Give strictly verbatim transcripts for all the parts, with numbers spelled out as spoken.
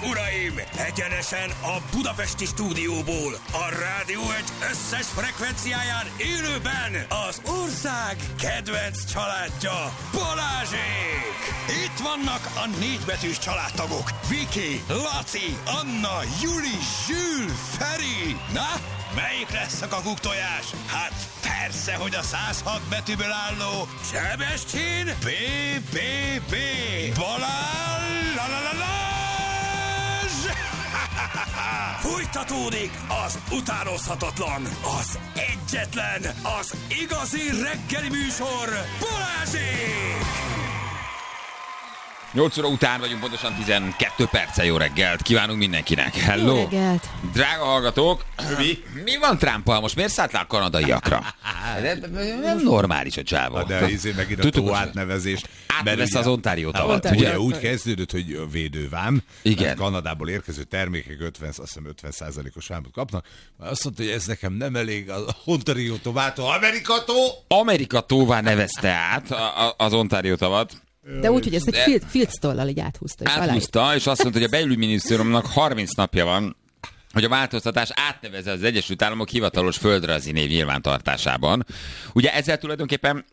uraim! Egyenesen a budapesti stúdióból, a Rádió egy összes frekvenciáján élőben az ország kedvenc családja, Balázsék! Itt vannak a négybetűs családtagok, Viki, Laci, Anna, Juli, Zsül, Feri. Na, melyik lesz a kakuktojás? Hát persze, hogy a száz hat betűből álló Sebestyén bé bé bé Balázs! La, la, la, la. Fújtatódik az utánozhatatlan, az egyetlen, az igazi reggeli műsor, Balázsék! nyolc óra után vagyunk, pontosan tizenkét perccel. Jó reggelt kívánunk mindenkinek. Hello! Jó reggelt! Drága hallgatók, mi, mi van Trumpal? Most miért szállt le a kanadaiakra? Nem normális a csávó. De izé megint a tó átnevezést. Átvesz az Ontario tavat. Ugye, ugye úgy kezdődött, hogy védővám. Igen. Kanadából érkező termékek ötven, azt hiszem ötven százalékos vámot kapnak. Azt mondta, hogy ez nekem nem elég, az Ontario tovától Amerika tó. Amerika tóvá nevezte át az Ontario tavat. De úgy, hogy ezt egy field, fieldstollal így áthúzta. És áthúzta, és azt mondta, hogy a belügyminisztériumnak harminc napja van, hogy a változtatás átnevezze az Egyesült Államok hivatalos földrajzi név nyilvántartásában. Ugye ezzel tulajdonképpen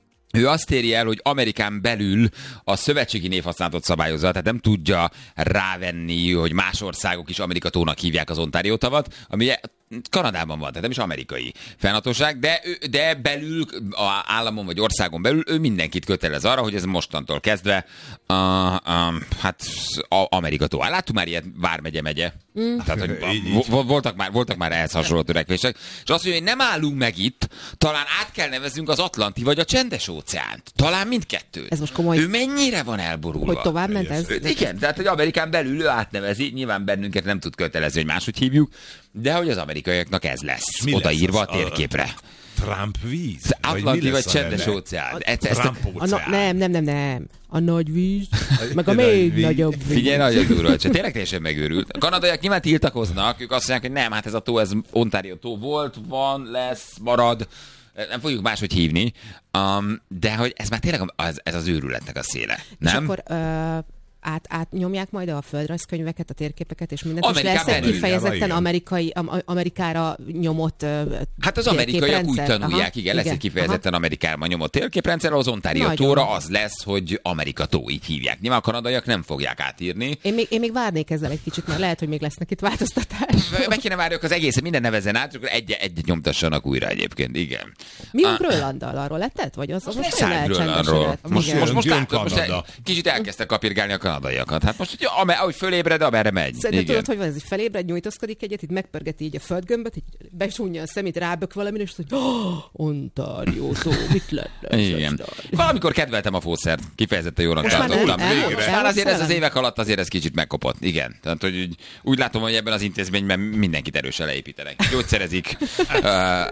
ő azt éri el, hogy Amerikán belül a szövetségi névhasználatot szabályozza, tehát nem tudja rávenni, hogy más országok is Amerika tónak hívják az Ontario tavat, ami Kanadában van, tehát nem is amerikai fennhatóság, de, de belül, a államon vagy országon belül ő mindenkit kötelez arra, hogy ez mostantól kezdve uh, uh, hát a Amerika tó. Láttuk már ilyet vármegye megye. Mm. Tehát, hogy a, voltak, már, voltak már ehhez hasonló törekvések. És azt mondja, hogy nem állunk meg itt, talán át kell neveznünk az Atlanti vagy a Csendes óceánt. Talán mindkettőt. Ez most komoly. Ő mennyire van elborulva? Hogy tovább ment ez? Igen, tehát hogy Amerikán belül ő átnevezi, nyilván bennünket nem tud kötelezni, hogy máshogy hívjuk, de hogy az amerikaiaknak ez lesz, mi odaírva lesz a térképre. Trump víz? Atlanti vagy Csendes óceán. Trump óceán. Nem, nem, nem, nem. A nagy víz, meg a még nagyobb víz. Figyelj, nagyon durva, csak tényleg teljesen megőrült. A kanadaiak nyilván tiltakoznak, ők azt mondják, hogy nem, hát ez a tó, ez Ontario tó volt, van, lesz, marad, nem fogjuk máshogy hívni, um, de hogy ez már tényleg az, ez az őrületnek a széle, nem? És akkor... Uh... Át, átnyomják majd a földrajzkönyveket, a térképeket és mindent, Amerikán és lesz egy kifejezetten ja, amerikai, Amerikára nyomott hát az amerikaiak úgy tanulják, igen, igen, lesz egy kifejezetten aha. Amerikára nyomott térképrendszer, az Ontario tóra az lesz, hogy Amerika tó, így hívják. Nyilván a kanadaiak nem fogják átírni. Én még, én még várnék ezzel egy kicsit, mert lehet, hogy még lesznek itt változtatás. Meg kéne várjuk az egészet, minden nevezzen át, akkor egy egy nyomtassanak újra egyébként, igen. Mi a Grönlanddal, arról letett? Vagy az, az most olyan elcsendesedett? Most, most, most, most, most kicsit elkezdtek kapirgálni a kanadaiakat. Hát most, hogy ahogy fölébred, amerre megy. Szerintem tudod, hogy van ez, hogy felébred, nyújtózkodik egyet, itt megpörgeti így a földgömböt, így besúnja a szemét, rábök valamire, és hogy oh, Ontario tó, mit lenne? Igen. Valamikor kedveltem a fószert, kifejezetten jónak tartottam. Már azért ez az évek alatt azért ez kicsit megkopott. Igen. Tehát, hogy úgy, úgy látom, hogy ebben az intézményben mindenkit erősen leépítenek. Gyógyszerezik. uh, uh,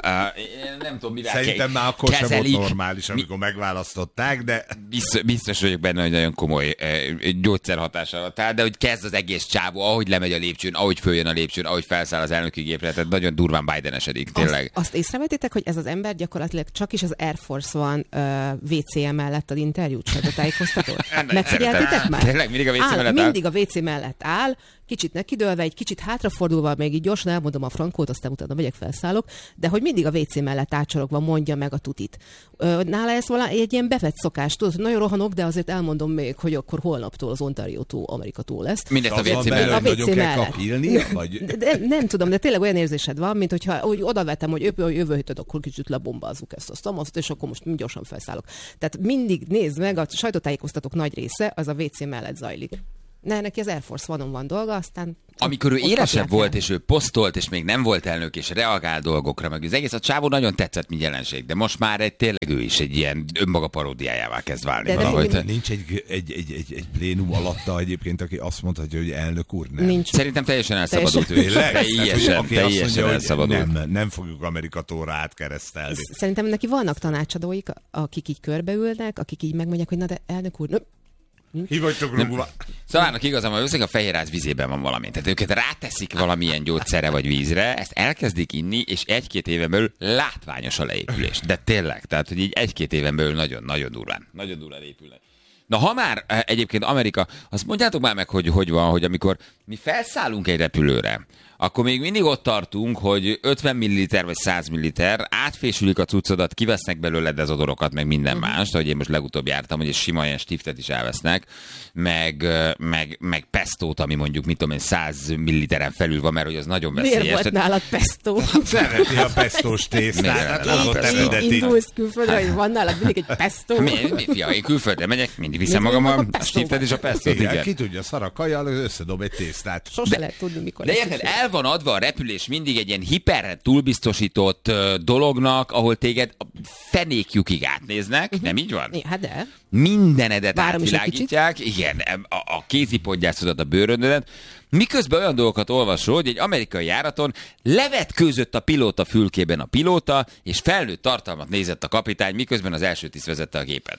nem tudom, mivel szerintem már akkor sem volt normális, amikor megválasztották, de... Biztos, biztos vagyok benne, hogy nagyon komoly uh, gyógyszer hatása alatt áll, de hogy kezd az egész csávó, ahogy lemegy a lépcsőn, ahogy följön a lépcsőn, ahogy felszáll az elnöki gépre, tehát nagyon durván Bidenesedik, tényleg. Azt, azt észrevettétek, hogy ez az ember gyakorlatilag csak is az Air Force One uh, vé cé mellett ad interjút, sajtótájékoztatót? Megfigyeltétek már? Tényleg mindig a vé cé áll, mellett áll? Mindig a vé cé mellett áll, kicsit nekidőlve, egy kicsit hátrafordulva, még így gyorsan elmondom a frankót, aztán utána megyek, felszállok, de hogy mindig a vé cé mellett átcsorogva mondja meg a tutit. Nála ez valami egy ilyen bevett szokás, tudod, nagyon rohanok, de azért elmondom még, hogy akkor holnaptól az Ontario tó Amerika tó lesz. Mindezt a vé cé mellett. A vé cé mellett. Kapilni, vagy... de, de, nem tudom, de tényleg olyan érzésed van, mint hogyha úgy odavetem, hogy jövő, jövő héten akkor kicsit lebombázzuk ezt azt, azt, és akkor most gyorsan felszállok. Tehát mindig nézd meg, a sajtótájékoztatók nagy része az a vé cé mellett zajlik. Ne, neki az Air Force One-on van dolga, aztán... Amikor ő élesebb volt, el. És ő posztolt, és még nem volt elnök, és reagál dolgokra, meg az egész, a csávó nagyon tetszett, mint jelenség, de most már egy, tényleg ő is egy ilyen önmaga paródiájává kezd válni. De valahogy. De nincs egy, egy, egy, egy, egy plénum alatta egyébként, aki azt mondhatja, hogy elnök úr, nem. Nincs. Szerintem teljesen elszabadult. Teljesen, teljesen, teljesen elszabadult. Nem, nem fogjuk Amerika tóra átkeresztelni. Szerintem neki vannak tanácsadóik, akik így körbeülnek, akik így megmondják, hogy na de elnök úr, Ki vagytok rúgva? Szóval igazán, hogy a fehérház vízében van valami. Tehát őket ráteszik valamilyen gyógyszerre vagy vízre, ezt elkezdik inni, és egy-két éven belül látványos a leépülés. De tényleg, tehát hogy így egy-két éven belül nagyon-nagyon durván, nagyon durván épülnek. Na ha már egyébként Amerika, azt mondjátok már meg, hogy hogy van, hogy amikor mi felszállunk egy repülőre, akkor még mindig ott tartunk, hogy ötven milliliter vagy száz milliliter, átfésülik a cuccodat, kivesznek belőle dezodorokat, meg minden uh-huh. mást, ahogy én most legutóbb jártam, hogy egy sima ilyen stiftet is elvesznek, meg, meg, meg pestót, ami mondjuk, mit tudom én, száz milliliteren felül van, mert hogy az nagyon veszélyes. Miért volt nálad pestó? Szereti a pestós tésztát, hát az ott eredeti. Indulsz külföldre, hogy van nálad mindig egy pestó. Mi, mi, fia, én külföldre megyek, mindig viszem magam a, a stiftet és a pestót, igen. igen. Ki tudja, szar a kajjal, összedob egy tésztát. Sose de, lehet tudni, mikor. De érted, el van adva a repülés mindig egy ilyen hiper túlbiztosított uh, dolognak, ahol téged a fenékjukig átnéznek, uh-huh. nem így van? Ja, hát de. Mindenedet Várom átvilágítják, igen, a, a kézipodgyászodat, a bőröndödet, miközben olyan dolgokat olvasol, hogy egy amerikai járaton levetkőzött a pilóta fülkében a pilóta, és felnőtt tartalmat nézett a kapitány, miközben az első tiszt vezette a gépet.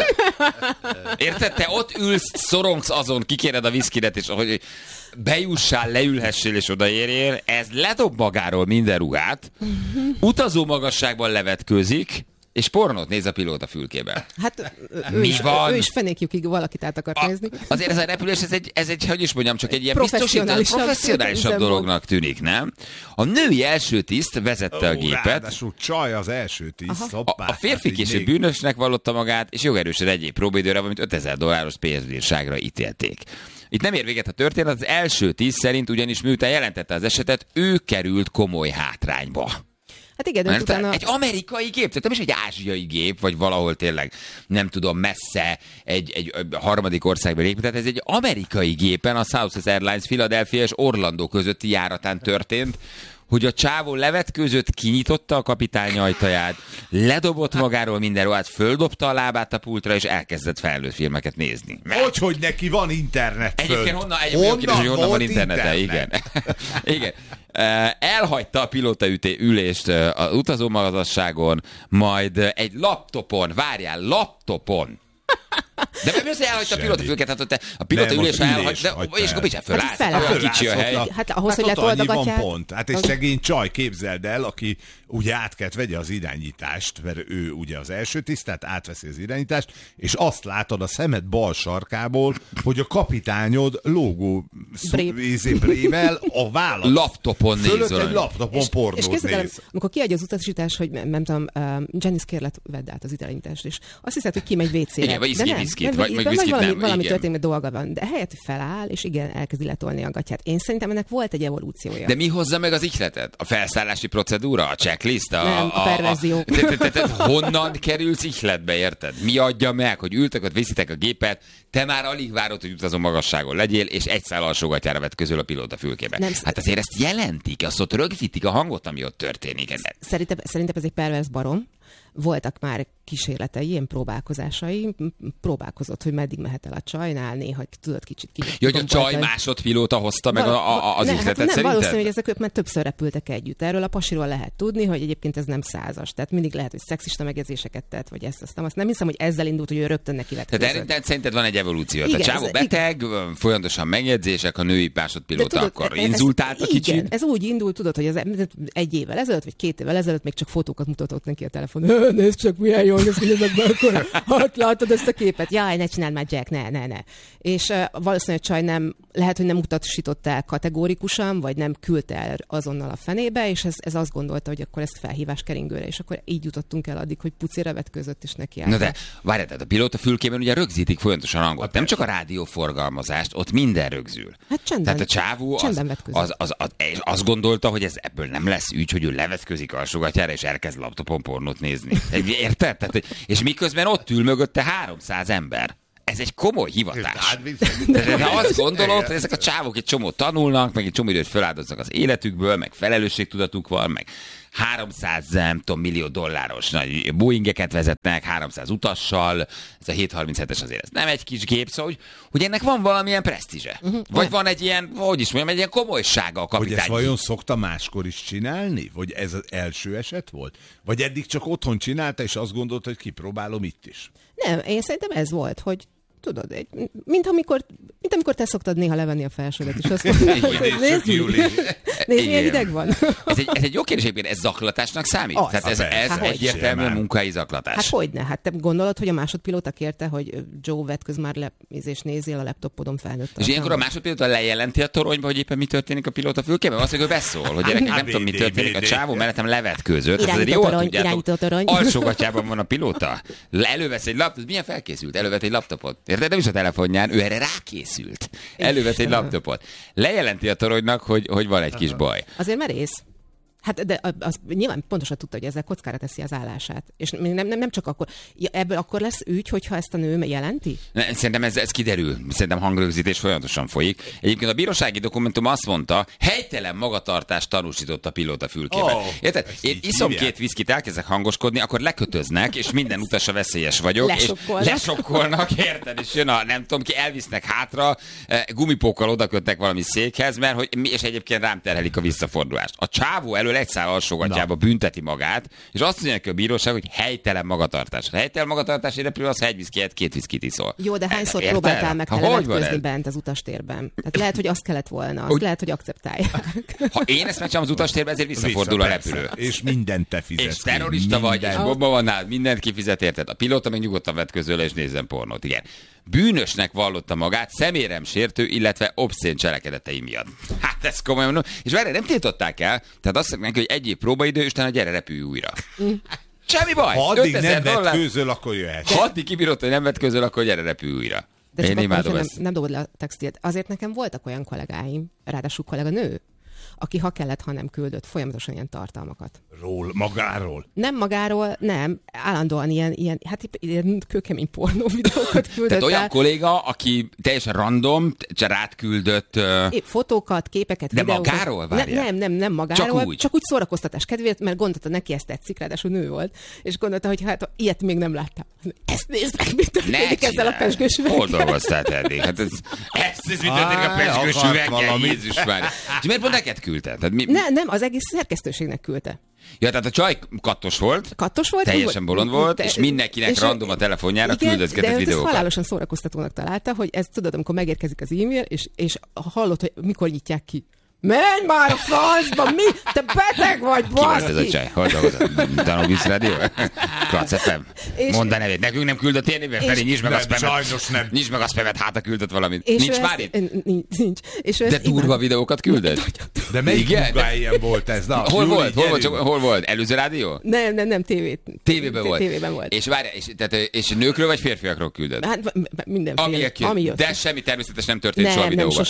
Érted? Te ott ülsz, szorongsz azon, kikéred a viszkidet, és hogy bejussál, leülhessél és odaérjél, ez ledob magáról minden ruhát, utazó magasságban levetkőzik, és pornót néz a pilóta fülkébe. Hát ő, Mi is, van? ő is fenékjükig valakit át akar a, nézni. Azért ez a repülés, ez egy, ez egy, hogy is mondjam, csak egy ilyen biztosított, professzionálisabb dolognak tűnik, nem? A női első tiszt vezette a gépet. Ráadásul csaj az első tiszt. Hoppá, a, a férfi hát később még... bűnösnek vallotta magát, és jogerősen egyéb próbaidőre, valamint ötezer dolláros pénzbírságra ítélték. Itt nem ér véget a történet, az első tiszt szerint ugyanis miután jelentette az esetet, ő került komoly hátrányba. Hát igen, de utána... Egy amerikai gép, tehát nem is egy ázsiai gép, vagy valahol tényleg, nem tudom, messze egy, egy harmadik országban lép, tehát ez egy amerikai gépen, a Southwest Airlines Philadelphia és Orlando közötti járatán történt, hogy a csávó levetkőzött, kinyitotta a kapitány ajtaját, ledobott magáról minden ruhát, földobta a lábát a pultra, és elkezdett felnőtt filmeket nézni. Hogy, hogy neki van internet föld. Egyébként honnan, egyébként honnan, kérdés, hogy honnan van internete, internet. Igen. Igen. Elhagyta a pilóta ülést az utazómagasságon, majd egy laptopon, várjál, laptopon, de mi az, hogy elhagyta a pilóta fülket? Hát te a pilóta ülésre elhagyta, és akkor mit fölállt? Hát kicsi a hely. Hát ahhoz, hogy letold a gatyát. Pont. Hát egy szegény csaj, képzeld el, aki ugye át kellett vegye az irányítást, mert ő ugye az első tiszt, tehát átveszi az irányítást, és azt látod a szemed bal sarkából, hogy a kapitányod logó brével a vállat. Laptopon fölött nézol. egy laptopon pornót és néz. néz. Amikor kiadja az utasítás, hogy nem, nem tudom, uh, Janice kérlek, vedd át az irányítást, és azt hiszed, hogy kimegy vécére. Igen, vagy iszi viszkit, vagy, vagy viszkit nem. Valami, valami történik, dolga van. De helyett feláll, és igen, elkezdi letolni a gatyát. Én szerintem ennek volt egy evolúciója. De mi hozza meg az ihletet? A felszállási procedúra? A checklist? A, nem, a, a perverzió. A, te, te, te, te, honnan kerülsz ihletbe, érted? Mi adja meg, hogy ültek, ott viszitek a gépet, te már alig várod, hogy utazó magasságon legyél, és egy szál alsógatyára vett közül a pilóta fülkébe. Nem, hát azért ezt jelentik, azt ott rögzítik a hangot, ami ott történik. Szerintem, szerintem ez egy pervers barom. Voltak már kísérletei, ilyen próbálkozásai, próbálkozott, hogy meddig mehet el a csajnál, néha tudod kicsit kicsit. Jó, hogy a csaj másodpilóta hozta meg Val- a, a, az ne, üzletet hát nem, szerinted? Valószínű, hogy ezek ők már többször repültek együtt. Erről a pasiról lehet tudni, hogy egyébként ez nem százas. Tehát mindig lehet, hogy szexista megjegyzéseket tett, vagy ezt, azt nem. Azt nem hiszem, hogy ezzel indult, hogy ő rögtön neki lett. Tehát tehát szerinted van egy evolúció. Igen, a csávó ez, beteg, igen. Folyamatosan megjegyzések, a női másodpilóta tudod, akkor ez, inzultált a kicsit. Igen, ez úgy indult, tudod, hogy az egy évvel ezelőtt, vagy két évvel ezelőtt még csak fotókat mutatott neki a telefon. Nézd csak, milyen jól néz ki ezekben akkor. Hát látod ezt a képet? Jaj, ne csináld már, Jack, ne, ne, ne. És uh, valószínűleg a csaj nem, lehet, hogy nem utasította el kategórikusan, vagy nem küldte el azonnal a fenébe, és ez, ez azt gondolta, hogy akkor ezt felhívás keringőre, és akkor így jutottunk el addig, hogy pucira vetközött, és neki állt. Na de, várjál, tehát a pilóta fülkében ugye rögzítik folyamatosan a hangot. Nem csak a rádióforgalmazást, ott minden rögzül. Hát csendben. Tehát a csávó az, az, az, az, az, azt gondolta, hogy ez ebből nem lesz ügy, hogy ő levetközik alsógatyára, és elkezd laptopon pornót nézni. Érted? Tehát, és miközben ott ül mögötte háromszáz ember. Ez egy komoly hivatás. De ha azt gondolod, hogy ezek a csávok egy csomót tanulnak, meg egy csomó időt feláldoznak az életükből, meg felelősségtudatuk van, meg háromszáz, nem tudom, millió dolláros nagy Boeingeket vezetnek, háromszáz utassal, ez a hétszázharminchetes azért ez nem egy kis gép, szóval, hogy, hogy ennek van valamilyen presztízse. Uh-huh. Vagy van egy ilyen, hogy is mondjam, egy ilyen komolysága a kapitány. Hogy ezt vajon szokta máskor is csinálni? Vagy ez az első eset volt? Vagy eddig csak otthon csinálta, és azt gondolta, hogy kipróbálom itt is? Nem, én szerintem ez volt, hogy tudod, egy, mint, amikor, mint amikor te szoktad néha levenni a felsődet, és azt mondod, hogy nézd, nézd, milyen ideg van. Ez egy, ez egy jó kérdés, ez zaklatásnak számít? Az. Tehát ez, ez hát, egyértelműen munkai zaklatás. Hát hogyne, hát te gondolod, hogy a másodpilóta kérte, hogy Joe vetközz már le, és nézzél a laptopodon felnőtt. És ilyenkor a másodpilóta lejelenti a toronyba, hogy éppen mi történik a pilóta fülkében? Azt mondja, hogy beszól, hogy gyerekek, nem tudom, mi történik, a csávó mellettem levetkőzött. Irányító torony, irányító torony. Alsógatyában van a pilóta. Elővesz egy laptopot, milyen felkészült? Elővett egy laptopot. Érted? Nem is a telefonján, ő erre rákészült. Elővett egy laptopot. Lejelenti a toronynak, hogy, hogy van egy kis baj. Azért merész. Hát de az nyilván pontosan tudta, hogy ezzel kockára teszi az állását. És nem, nem, nem csak akkor. Ja, ebből akkor lesz ügy, hogyha ezt a nő jelenti? Ne, szerintem ez, ez kiderül. Szerintem hangrögzítés folyamatosan folyik. Egyébként a bírósági dokumentum azt mondta, helytelen magatartást tanúsított a pilóta fülkében. Oh, Érted? Én iszom hívják. Két viszkit, elkezdek hangoskodni, akkor lekötöznek, és minden utasra veszélyes vagyok. Lesokkolnak. És lesokkolnak, érted? És jön a, nem tudom ki, elvisznek hátra, gumipókkal odakötnek valami székhez, mert hogy, és egyébként rám terhelik a visszafordulást. A csávó elő egy szál alsógatyába bünteti magát, és azt mondja neki a bíróság, hogy helytelen magatartás. A helytelen magatartás repülő az, ha egy viszkit, két viszkit iszol. Jó, de hányszor Érted? próbáltál meg levetközni bent az utastérben? Hát lehet, hogy azt kellett volna, azt Úgy, lehet, hogy akceptálják. Ha én ezt megcsinálom az utastérben, ezért visszafordul Vissza, a repülő. És mindent te fizetsz. És terrorista vagy, minden. És bomba van nálad, mindent kifizet, érted? A pilóta meg nyugodtan vetközöl és nézzen pornót. Igen. Bűnösnek vallotta magát szemérem sértő, illetve obszén cselekedetei miatt. Hát ez komolyan mondom. És várj, nem tiltották el, tehát azt mondják, hogy egy év próbaidő, és utána gyere, repülj újra. Semmi baj. Ha addig nem vetkőzöl, akkor jöhet. Ha addig kibírod, hogy nem vetkőzöl, akkor gyere, repülj újra. De én imádom ezt. Nem, nem dobod le a textilt. Azért nekem voltak olyan kollégáim, ráadásul kollega nő, aki ha kellett, ha nem küldött folyamatosan ilyen tartalmakat. Ról, magáról? Nem magáról, nem. Állandóan ilyen, ilyen hát ilyen kőkemény pornó videókat küldött. Tehát olyan el. kolléga, aki teljesen random, csak rád küldött... Uh... Fotókat, képeket, de videókat. De magáról? Ne, nem, nem, nem magáról. Csak úgy. Csak úgy szórakoztatás kedvéért, mert gondolta, neki ezt tetszik, ráadásul nő volt. És gondolta, hogy hát ilyet még nem láttam. Ezt nézd meg, mit történik ezzel a pezsgős üveggel. Hol dolgoztál eddig? Hát ez, ez, ez mit történik a pezsgős üveggel? Jézus már. És miért pont neked küldte? Mi... Ne, nem, az egész szerkesztőségnek küldte. Ja, tehát a csaj kattos volt, kattos volt teljesen bolond volt, de, és mindenkinek és random a telefonjára küldözgetett videókat. De halálosan szórakoztatónak találta, hogy ez tudod, amikor megérkezik az e-mail, és, és hallod, hogy mikor nyitják ki. Menj már a francba, mi? Te beteg vagy, baszki! Ki volt ez a csaj? Hol dolgozott? Danubius Rádió? Klatsz ef em? Mondd a nevét. Nekünk nem küldött ilyen néven, Feri, nyisd meg a spamet. Nyisd meg a spamet, hát a küldött valamit. Nincs már itt? Nincs. De durva videókat küldött? De melyik munkáján volt ez? Hol volt? Hol volt? Előző rádió? Nem, nem, nem, tévét. Tévében volt. Tévében volt. És várj, és nőkről vagy férfiakról küldött? Hát mindenféle. Ami jött. De semmi természetes nem történt soha a videóban.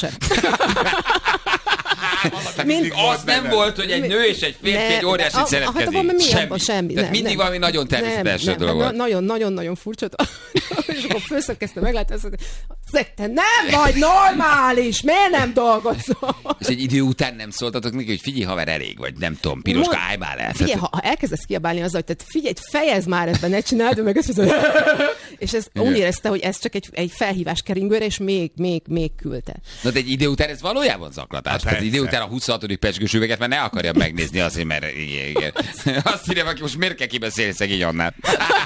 Mind, az nem, nem volt, hogy egy nő és egy férfi ne, egy óriásit a, szeretkezik. Hát semmi. semmi. Tehát nem, mindig nem, valami nagyon természetes nem, dolog volt. Nagyon-nagyon fourcsa. És akkor főször kezdte meglátni, azt mondta, te nem vagy normális, miért nem dolgozol? És egy idő után nem szóltatok neki, hogy figyelj, haver, elég vagy, nem tudom, piroska, állj már el. Figyelj, ha, ha elkezdesz kiabálni azzal, hogy tehát figyelj, fejezd már ebben, ne csináld, meg ezt mondja, és ez úgy érezte, hogy ez csak egy, egy felhívás keringőre, és még, még, még küldte. Na de egy idő után ez valójában zaklatás. Tehát idő után a huszonhatodik pezsgős üveget már ne akarja megnézni azért, mert igen, igen. Azt írja, hogy most miért kell kibeszélni szegény Annát?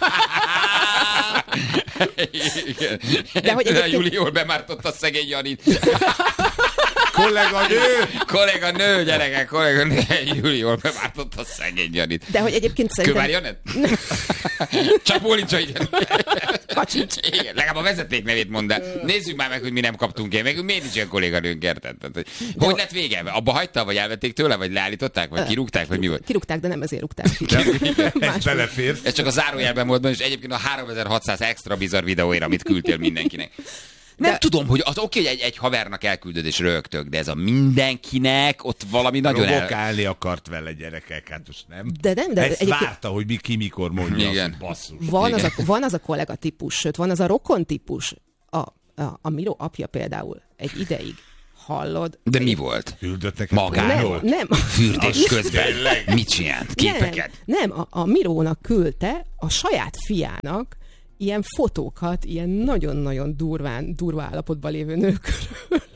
De hogy egyébként... Júli jól bemártotta szegény Janit. Kollega nő! Kollega nő, gyerekek, kollega nő. Júli jól bemártotta szegény Janit. De hogy egyébként szerintem... Kövár Janet? Csak bólincsa igen. Kacsincs. Igen, legalább a vezeték nevét mondd el. Nézzük már meg, hogy mi nem kaptunk el. Meg miért nincs ilyen kolléganőnk, érted? Hogy lett vége? Abba hagyta, vagy elvették tőle, vagy leállították, vagy kirúgták, vagy mi volt? Kirúgták, de nem ezért rúgták ki. Ez belefér. Ez csak a zárójelben volt, és egyébként a háromezer-hatszáz extra bizarr videóira, amit küldtél mindenkinek. Nem de... tudom, hogy az oké, hogy egy, egy havernak elküldöd és rögtök, de ez a mindenkinek ott valami nagyon el... Provokálni akart vele, gyerekek, hát most nem. De nem, de ezt egyébként... várta, hogy mi, ki mikor mondja, igen. Azt, basszus. Van az, a, van az a kollega típus, sőt, van az a rokon típus. A, a, a Miro apja például egy ideig. Hallod? De mi volt? Küldöttek magáról? Nem. nem. Fürdés közben. Mit csinált? Képeket? Nem, nem. A, a Mirónak küldte a saját fiának ilyen fotókat, ilyen nagyon-nagyon durván, durva állapotban lévő nőkről.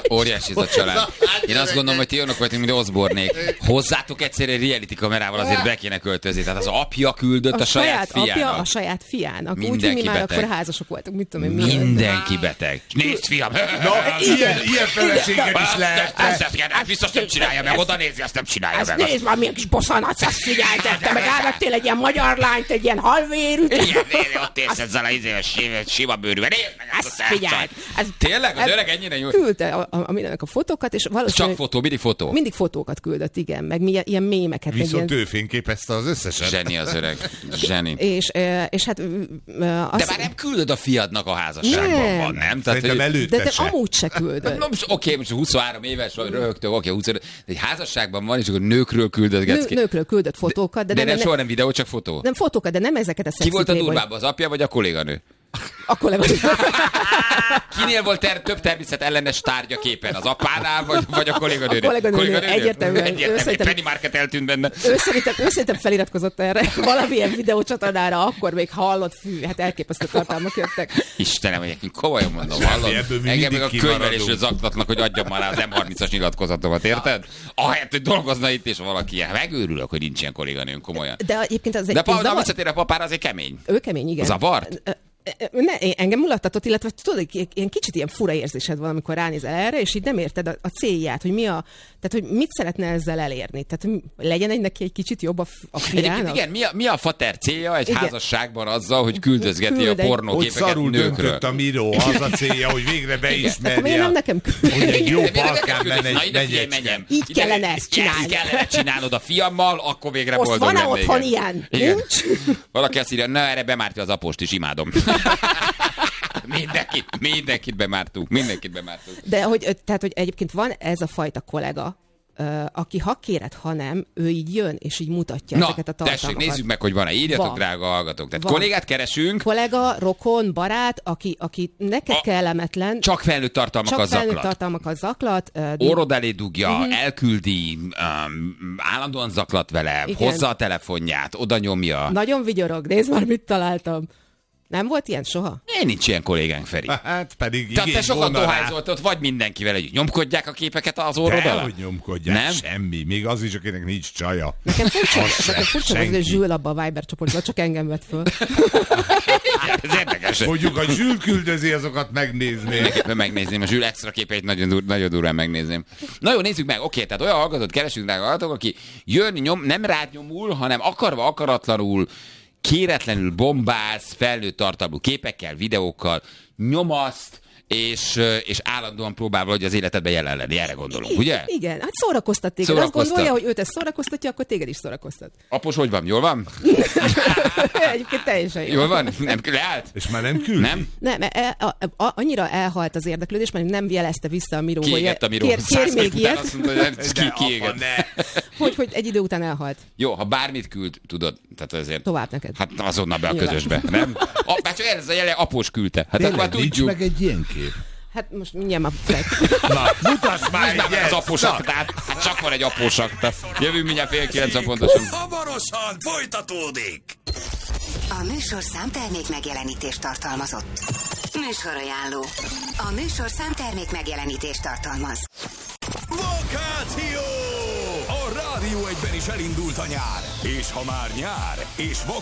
Óriási ez a család. Én azt gondolom, hogy ti olyanok vagytok, mint Osbornék. Hozzátok egyszer egy reality kamerával azért be kéne költözni. Tehát az apja küldött a, a saját, saját fiának. Apja a saját fiának. Úgyhogy mi már beteg. akkor házasok voltunk. Mit tudom én, Mindenki beteg. Nézd, fiam! Na, ilyen, ilyen feleséget is lehet. Ezt biztos nem csinálja meg. Oda nézi, azt nem csinálja ezt meg. nézd már, milyen kis bosszanatsz, ezt figyeltette meg. Elvettél egy ilyen magyar lányt, egy ilyen halvérűt. Igen, ott érsz ezzel a izéves sima bőrűvel. Nézd meg ezt a figyeld. Tényleg? Az öreg ennyire jó? Küldte a, a, a, mindenek a fotókat, és valószínűleg... Csak fotó, mindig fotó? Mindig fotókat küldött, igen, meg milyen, ilyen mémeket. Viszont ilyen... ő fényképezte az összeset. Zseni az öreg. Zseni. És, és hát... Azt... De már nem küldöd a fiadnak a házasságban nem. van, nem? Tehát, hogy... de, de amúgy se küldött. No, most, oké, most huszonhárom éves vagy, röhögtök, oké, huszonöt, de egy házasságban van, és akkor nőkről küldött. Nő, nőkről küldött fotókat. De, de, de nem, nem, soha nem videó, csak fotó. Nem fotókat, de nem ezeket a szexi. Ki volt a durvább, az apja vagy a kolléganő? A kolléganő. Kinél volt ter- több természet ellenes tárgya képen? Az apánál, vagy, vagy a kolléganőnél? A kolléganőnél egyértelműen. Egyértelműen. Penny Market eltűnt benne. Ő szerintem, ő szerintem feliratkozott erre valamilyen videócsatornára, akkor még hallott, fű, hát elképesztő tartalmak jöttek. Istenem, hogy komolyan mondom, hallod? Engem még a könyvelésről zaklatnak, hogy adjam már az em harmincas nyilatkozatomat, érted? Ahelyett, hogy dolgozna itt, és valaki ilyen. Megőrülök, hogy nincs ilyen kolléganőm, komolyan. De egyébként az egy... De pa, visszatér a papára, azért kemény. Ő kemény, igen. Zavart? Ne, engem mulattatott, illetve tudod, ilyen kicsit ilyen fura érzésed van, amikor ránézel erre, és így nem érted a, a célját, hogy mi a, tehát hogy mit szeretne ezzel elérni. Tehát hogy legyen egy neki egy kicsit jobb a, a fiának. Igen, mi a, mi a fater célja egy igen. házasságban azzal, hogy küldözgeti Küld a pornóképeket nőkről? Hogy a Miró, az a célja, hogy végre beismerje. Akkor nem nekem küld. Hogy egy jó balkán benne egy megyecske. Így ide, kellene ezt csinálni. Így kellene csinálnod a fiammal, akkor végre most boldog van-e lennél. otthon ilyen? Nincs? Valaki azt írja, na erre bemártja az apost is, imádom. Mindenkit, mindenkit bemártunk, mindenkit bemártunk. De hogy, tehát, hogy egyébként van ez a fajta kollega, Uh, aki ha kéred, ha nem, ő így jön, és így mutatja Na, ezeket a tartalmakat. tessék, nézzük meg, hogy van-e. Írjatok, van. Drága hallgatók. Tehát van. Kollégát keresünk. Kollega, rokon, barát, aki, aki neked a, kellemetlen. Csak felnőtt tartalmakat csak zaklat. Csak felnőtt tartalmakat zaklat. Uh, Orrod elé dugja, uh-huh. elküldi, um, állandóan zaklat vele, igen. Hozza a telefonját, oda nyomja. Nagyon vigyorog, nézd már, mit találtam. Nem volt ilyen soha? Én nincs ilyen kollégánk, Feri. Hát pedig te, te sokan dohányzoltad, vagy mindenkivel együtt. Nyomkodják a képeket az orrod alá? hogy nyomkodják, nem? Semmi. Még az is, akinek nincs csaja. Nekem furcsa, nekem furcsa hogy Zsül abba a Viber csoportban, csak engem vett föl. Ez érdekes. Mondjuk, a Zsül küldözi, azokat megnézni. Megnézném, a Zsül extra képeit nagyon, dur, nagyon durván megnézném. Na jó, nézzük meg. Oké, tehát olyan hallgatót keresünk, drága hallgatók, aki jön, nyom, nem rád nyomul, hanem akarva, akaratlanul kéretlenül bombáz, felnőtt tartalmú képekkel, videókkal, nyomaszt, és, és állandóan próbál valahogy az életedben jelen lenni. Erre gondolunk, ugye? Igen, hát szórakoztat téged. Azt gondolja, hogy őt ezt szórakoztatja, akkor téged is szórakoztat. Apos, hogy van? Jól van? Egyébként teljesen jól. Jól van? Nem leállt? És már nem küld? Nem? Nem, el, a, a, annyira elhalt az érdeklődés, mert nem jelezte vissza a Miró. Kiégett a Miró. Kér, kér még ilyet. Azt mondta, hogy ki, kiégett. Hogy, hogy egy idő után elhalt. Jó, ha bármit küld, tudod, tehát azért... Tovább neked. Hát azonnal be a közösbe, nem? A, hát csak ez a jele, após küldte. Hát tényleg, akkor nincs tudjuk. Meg egy ilyen kép. Hát most mindjárt már Na, mutass már egy az apósaktát. Hát csak van egy apósakta. Jövünk mindjárt fél kilencven pontosan. Hamarosan folytatódik. A műsor számtermék megjelenítést tartalmazott. Műsorajánló. A műsor számtermék megjelenítést tartalmaz. Vakáció! A Rádió egyben is elindult a nyár. És ha már nyár, és vakáció,